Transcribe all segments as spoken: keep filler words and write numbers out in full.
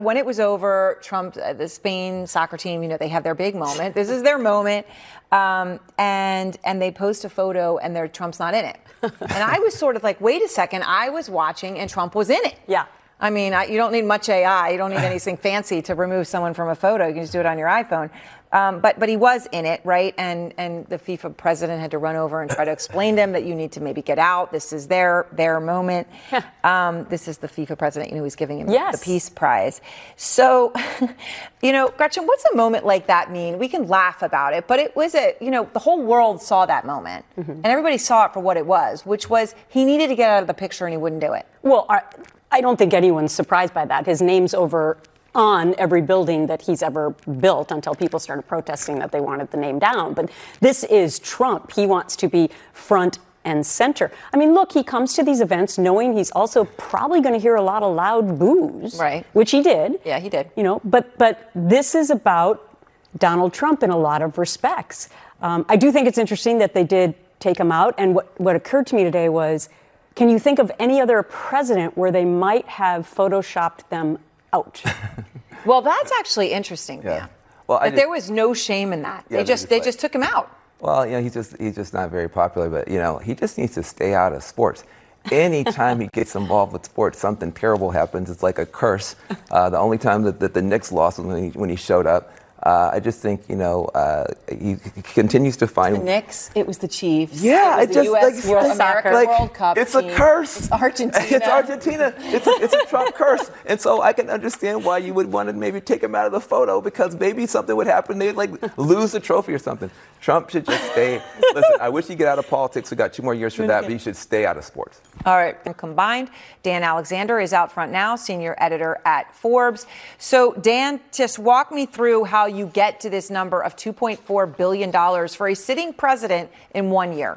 When it was over, Trump, uh, the Spain soccer team, you know, they have their big moment. This is their moment. Um, and and they post a photo and their Trump's not in it. And I was sort of like, wait a second, I was watching and Trump was in it. Yeah. I mean, I, you don't need much A I. You don't need anything fancy to remove someone from a photo. You can just do it on your iPhone. Um, but but he was in it, right? And and the FIFA president had to run over and try to explain to him that you need to maybe get out. This is their their moment. um, this is the FIFA president, you know, who's giving him yes. the Peace Prize. So, you know, Gretchen, what's a moment like that mean? We can laugh about it, but it was a, you know, the whole world saw that moment. Mm-hmm. And everybody saw it for what it was, which was he needed to get out of the picture and he wouldn't do it. Well, I, I don't think anyone's surprised by that. His name's over on every building that he's ever built until people started protesting that they wanted the name down. But this is Trump. He wants to be front and center. I mean, look, he comes to these events knowing he's also probably going to hear a lot of loud boos, right? Which he did. Yeah, he did. You know, but but this is about Donald Trump in a lot of respects. Um, I do think it's interesting that they did take him out. And what, what occurred to me today was, can you think of any other president where they might have photoshopped them out? Well, that's actually interesting. Yeah. Yeah. Well, I that just, there was no shame in that. Yeah, they just they like, just took him out. Well, you know, he's just he's just not very popular, but you know, he just needs to stay out of sports. Anytime he gets involved with sports, something terrible happens. It's like a curse. Uh, the only time that, that the Knicks lost was when he when he showed up. Uh, I just think, you know, uh, he, he continues to find... The Knicks, it was the Chiefs. Yeah, it was it the just... U S like, World, like, America like, World Cup It's team. a curse. It's Argentina. It's Argentina. It's a, it's a Trump curse. And so I can understand why you would want to maybe take him out of the photo, because maybe something would happen. They'd, like, lose the trophy or something. Trump should just stay... Listen, I wish he'd get out of politics. We got two more years for that, but he should stay out of sports. All right. And combined, Dan Alexander is out front now, senior editor at Forbes. So, Dan, just walk me through how you get to this number of two point four billion dollars for a sitting president in one year.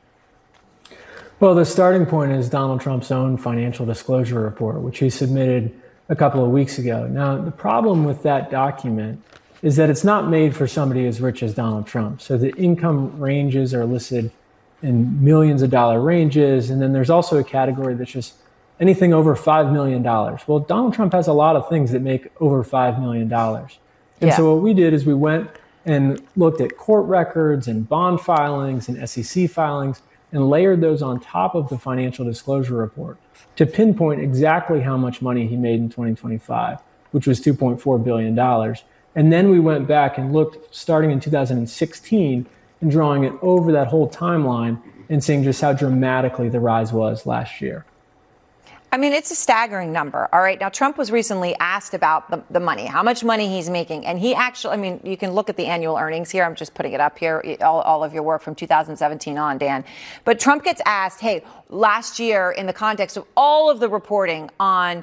Well, the starting point is Donald Trump's own financial disclosure report, which he submitted a couple of weeks ago. Now, the problem with that document is that it's not made for somebody as rich as Donald Trump. So the income ranges are listed in millions of dollar ranges. And then there's also a category that's just anything over five million dollars. Well, Donald Trump has a lot of things that make over five million dollars. And yeah. so what we did is we went and looked at court records and bond filings and S E C filings and layered those on top of the financial disclosure report to pinpoint exactly how much money he made in twenty twenty-five, which was two point four billion dollars. And then we went back and looked starting in two thousand sixteen and drawing it over that whole timeline and seeing just how dramatically the rise was last year. I mean, it's a staggering number. All right. Now, Trump was recently asked about the, the money, how much money he's making. And he actually, I mean, you can look at the annual earnings here. I'm just putting it up here, all, all of your work from two thousand seventeen on, Dan. But Trump gets asked, hey, last year, in the context of all of the reporting on